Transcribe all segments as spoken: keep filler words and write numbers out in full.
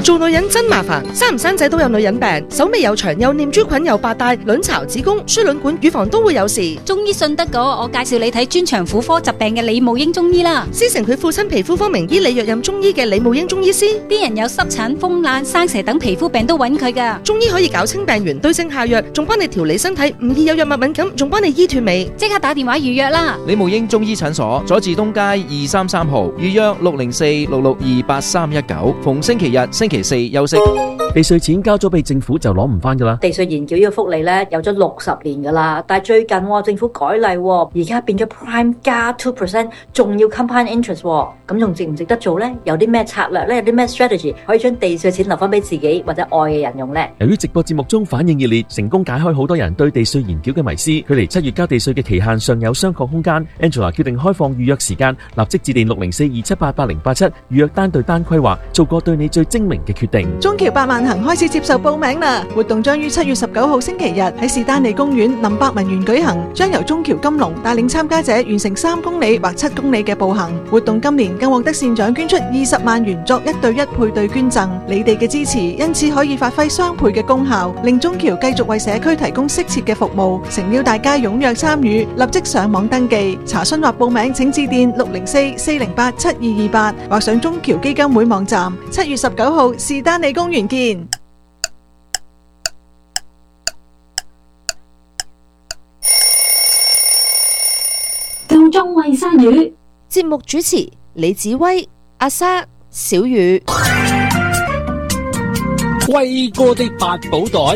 做女人真麻煩，生唔生仔都有女人病，手尾又長，又念珠菌，又白帶，卵巢、子宮、輸卵管、乳房都會有事。 中醫信得過，我介紹你睇專長婦科疾病嘅李慕英中醫啦。 師承佢父親皮膚科名醫李若任中醫嘅李慕英中醫師， 啲人有濕疹、風癩、生蛇等皮膚病都揾佢噶。 中醫可以搞清病源，對症下藥，仲幫你調理身體，唔易有藥物敏感，仲幫你醫脫尾。 即刻打電話預約啦！ 李慕英中醫診所，佐治東街二三三號，預約六零四六六二八三一九，逢星期日、星期四休息。 地稅錢交咗俾政府就攞唔翻噶啦。 地稅延繳呢個福利咧有咗六十年噶啦，但係最近、哦、政府改例、哦，而家變咗 Prime 加 two percent， 仲要 compound interest， 咁、哦、仲值唔值得做呢？有啲咩策略呢？有啲咩 strategy 可以將地稅錢留翻俾自己或者愛嘅人用呢？ 由於直播節目中反應熱烈，成功解開好多人對地稅延繳嘅迷思，距離七月交地稅嘅期限尚有商榷空間。Angela 決定開放預約時間，立即致電六零四二七八八零八七預約單對單規劃，做個對你最精明嘅決定。 中橋百萬行開始接受報名啦！活動將於七月十九號星期日喺士丹利公園林百文園舉行，將由中橋金龍帶領參加者完成三公里或七公里嘅步行。活動今年更獲得善長捐出二十萬元作一對一配對捐贈，你哋嘅支持因此可以發揮雙倍嘅功效，令中橋繼續為社區提供適切嘅服務。誠邀大家踴躍參與，立即上網登記查詢或報名，請致電六零四四零八七二二八或上中橋基金會網站。七月十九號士丹利公園見。 夠鐘餵鯊魚， 節目主持李子威、阿莎、小雨。 威哥的八寶袋，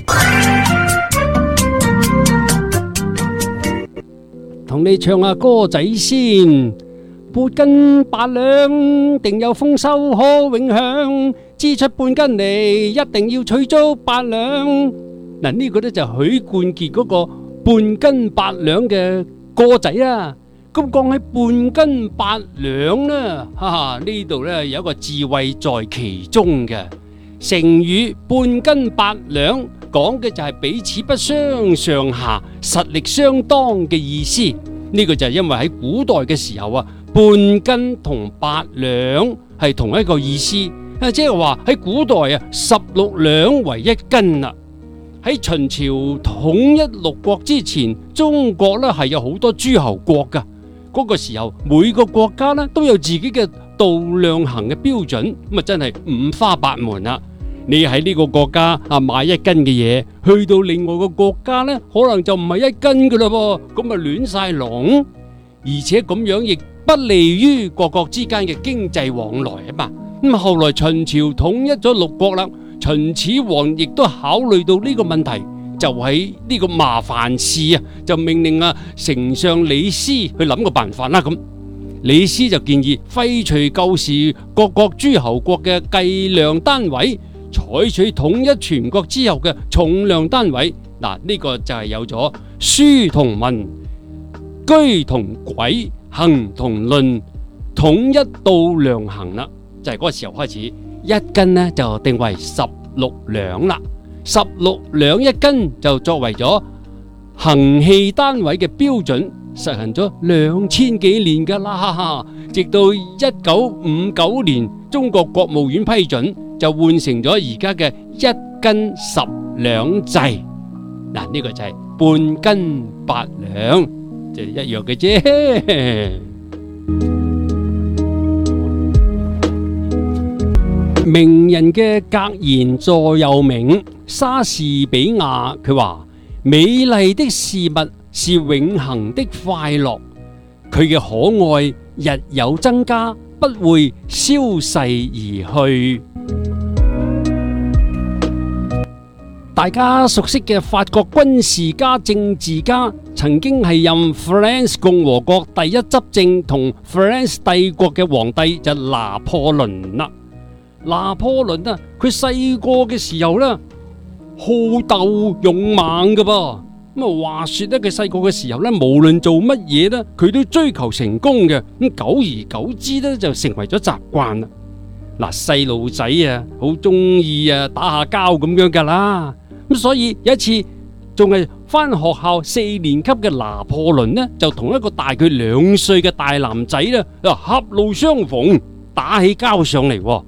同你唱下歌仔先。半斤八兩，定有豐收可永享。支出半斤嚟，一定要取足八兩。嗱，呢個呢就許冠傑嗰個半斤八兩嘅歌仔啊。咁講起半斤八兩呢，哈哈，呢度呢有一個智慧在其中嘅。成語半斤八兩講嘅就係彼此不相上下，實力相當嘅意思。呢個就係因為喺古代嘅時候啊，半斤同八兩係同一個意思，即係話喺古代啊，十六兩為一斤啦。喺秦朝統一六國之前，中國呢係有好多諸侯國噶。嗰個時候每個國家呢都有自己嘅度量衡嘅標準，咁啊真係五花八門啦。你喺呢個國家啊買一斤嘅嘢，去到另外個國家呢，可能就唔係一斤噶啦噃，咁啊亂晒龍，而且咁樣亦不利於各國之間嘅經濟往來啊嘛。咁後來秦朝統一咗六國啦，秦始皇亦都考慮到呢個問題，就喺呢個麻煩事啊，就命令啊丞相李斯去諗個辦法啦。咁李斯就建議廢除舊時各國諸侯國嘅計量單位，採取統一全國之後嘅重量單位。嗱，呢個就係有咗書同文、居同軌、行同論，統一度量衡啦。就係嗰個時候開始，一斤呢就定為十六兩啦。十六兩一斤就作為咗衡器單位嘅標準，實行咗兩千幾年噶啦。直到一九五九年，中國國務院批准，就換成咗而家嘅一斤十兩制。嗱，呢個就係半斤八兩，就一樣嘅啫。名人嘅格言座右銘，莎士比亞佢話：美麗的事物是永恆的快樂，佢嘅可愛日有增加，不會消逝而去。大家熟悉嘅法國軍事家、政治家，曾經係任弗蘭斯共和國第一執政同弗蘭斯帝國嘅皇帝就拿破崙啦。拿破崙啊，佢細個嘅時候呢，好鬥勇猛噶噃。咁啊，話說咧，佢細個嘅時候呢，無論做乜嘢呢，佢都追求成功嘅。咁久而久之呢，就成為咗習慣啦。嗱，細路仔啊，好中意啊打下交咁樣噶啦。咁所以有一次仲係翻學校四年級嘅拿破崙呢，就同一個大佢兩歲嘅大男仔呢，啊狹路相逢，打起交上嚟。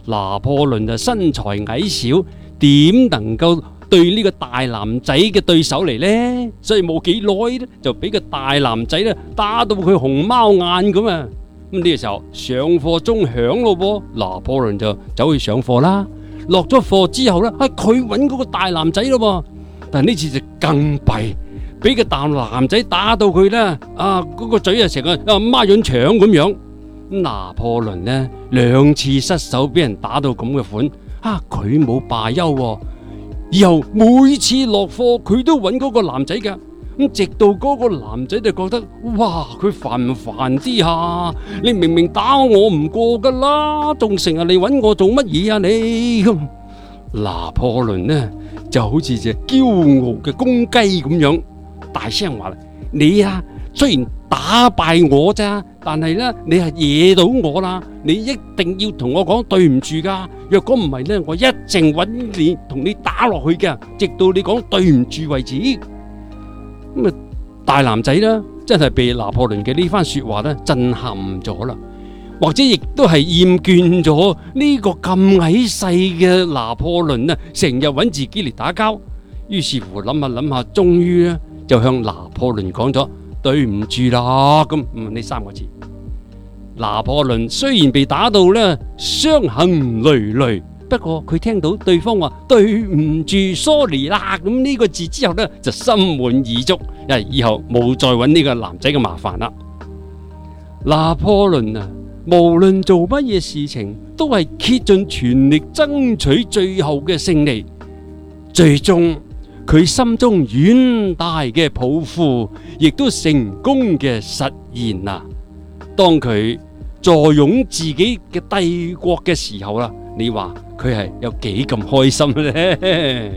拿破崙就身材矮小，點能夠對呢個大男仔嘅對手嚟呢？所以冇幾耐咧，就俾個大男仔咧打到佢紅貓眼咁啊！咁呢個時候上課鐘響咯噃，拿破崙就走去上課啦。落咗課之後咧，係佢揾嗰個大男仔咯噃，但係呢次就更弊，俾個大男仔打到佢咧，啊嗰、嗰個嘴啊成個啊孖潤腸咁樣。拿破崙呢兩次失手俾人打到咁嘅款，啊佢冇罷休喎，以後每次落課佢都揾嗰個男仔㗎，咁直到嗰個男仔就覺得，哇佢煩唔煩啲下？你明明打我唔過噶啦，仲成日嚟揾我做乜嘢啊你？咁拿破崙呢就好似隻驕傲嘅公雞咁樣，大聲話：你啊雖然打敗我咋，但係咧你係惹到我啦，你一定要同我講對唔住噶。若果唔係咧，我一定揾你同你打落去嘅，直到你講對唔住為止。咁啊，大男仔咧真係被拿破崙嘅呢番說話咧震撼咗啦，或者亦都係厭倦咗呢個咁矮細嘅拿破崙啊，成日揾自己嚟打交。於是乎諗下諗下，終於咧就向拿破崙講咗對唔住啦，咁呢三個字。拿破崙雖然被打到咧傷痕累累，不過佢聽到對方話對唔住 sorry 啦，咁呢個字之後咧就心滿意足，因為以後冇再揾呢個男仔嘅麻煩啦。拿破崙啊，無論做乜嘢事情都係竭盡全力爭取最後嘅勝利，最終佢心中遠大嘅抱負亦都成功嘅實現啦。當佢坐擁自己嘅帝國嘅時候啦，你話佢係有幾咁開心呢？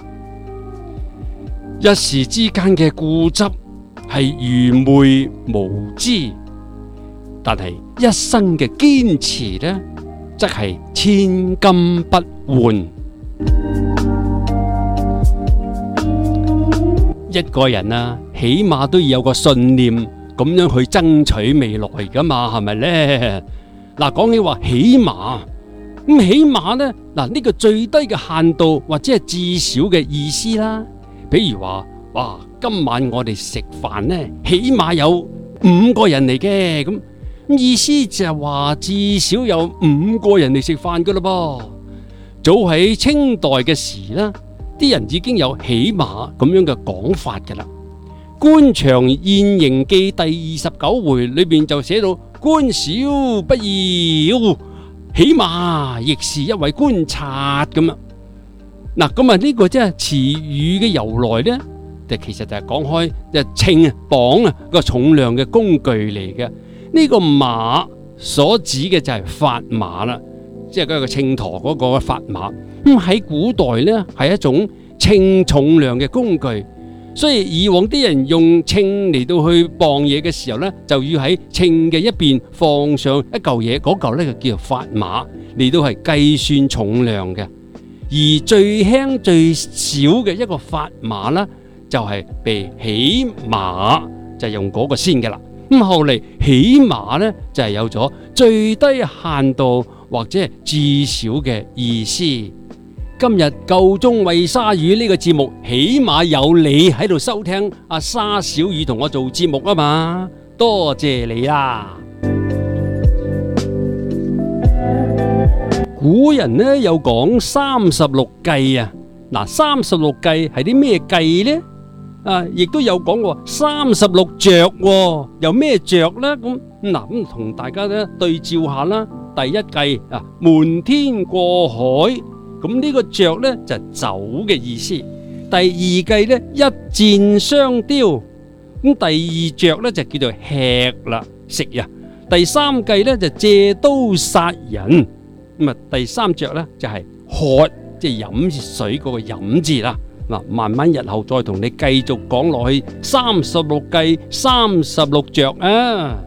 一時之間嘅固執係愚昧無知，但係一生嘅堅持呢，則係千金不換。一個人啊，起碼都要有個信念，咁樣去爭取未來噶嘛，係咪呢？嗱，講起話起碼，咁起碼呢，嗱呢個最低嘅限度或者係至少嘅意思啦。比如話，哇，今晚我哋食飯呢，起碼有五個人嚟嘅，咁意思就係話至少有五個人嚟食飯噶啦噃。早喺清代嘅時啦，啲人已經有起碼咁樣嘅講法噶啦。《官場現形記》第二十九回裏邊就寫到：官少不要，起碼亦是一位觀察咁啊。嗱，咁啊呢個即係詞語嘅由來呢，就其實就係講開就稱啊磅啊個重量嘅工具嚟嘅。呢個馬所指嘅就係法碼啦，即係嗰個秤砣嗰個法碼。咁喺古代呢係一種稱重量嘅工具。所以以往啲人用秤嚟到去磅嘢嘅時候呢，就要喺秤嘅一邊放上一嚿嘢，嗰嚿呢就叫做法碼，嚟到係計算重量嘅。而最輕最少嘅一個法碼呢，就係被起碼，就係用嗰個先嘅啦。咁後嚟起碼呢，就係有咗最低限度或者係至少嘅意思。今日夠鐘餵鯊魚呢個節目，起碼有你喺度收聽阿沙小魚同我做節目啊嘛，多謝你啦！古人呢有講三十六計啊，嗱，三十六計係啲咩計呢？啊，亦都有講過三十六着，有咩着呢？咁嗱咁同大家咧對照下啦。第一計啊，瞞天過海。咁呢個着呢就係走嘅意思。第二計呢，一箭雙雕。咁第二着呢就叫做吃啦，食呀。第三計呢就借刀殺人。咁啊第三着呢就係喝，即係飲水嗰個飲字啦。嗱，慢慢日後再同你繼續講落去三十六計三十六着啊。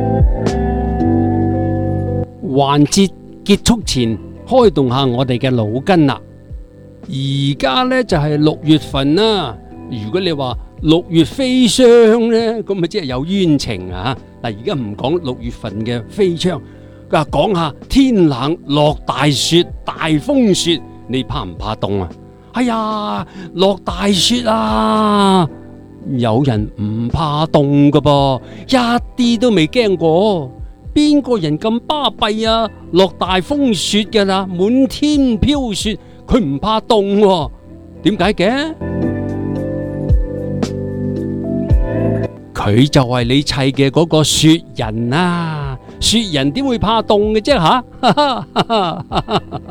環節結束前，開動下我哋嘅腦筋啦！而家呢就係六月份啦。如果你話六月飛霜呢，咁咪即係有冤情啊！嗱，而家唔講六月份嘅飛霜， 啊，講下天冷落大雪、大風雪，你怕唔怕凍啊？哎呀，落大雪啊！有人唔怕凍噶噃，一啲都未驚過。邊個人咁巴閉啊？落大風雪噶啦，滿天飄雪，佢唔怕凍喎？點解嘅？佢就係你砌嘅嗰個雪人啊！雪人點會怕凍嘅啫吓？